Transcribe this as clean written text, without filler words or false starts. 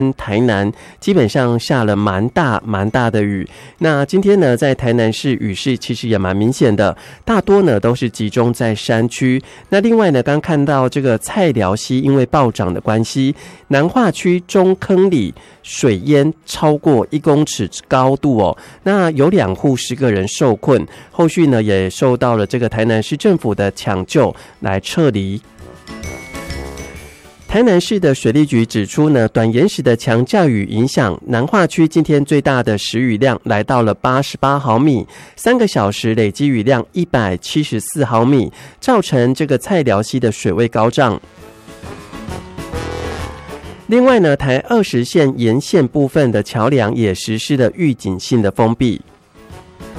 台南基本上下了蛮大的雨。那今天呢，在台南市雨势其实也蛮明显的，大多呢都是集中在山区。那另外呢，刚看到这个菜寮溪因为暴涨的关系，南化区中坑里水淹超过1公尺高度哦。那有2户10个人受困，后续呢也受到了这个台南市政府的抢救来撤离。台南市的水利局指出呢，短延时的强降雨影响南化区今天最大的时雨量来到了88毫米，3个小时累积雨量174毫米，造成这个菜寮溪的水位高涨。另外呢，台20线沿线部分的桥梁也实施了预警性的封闭。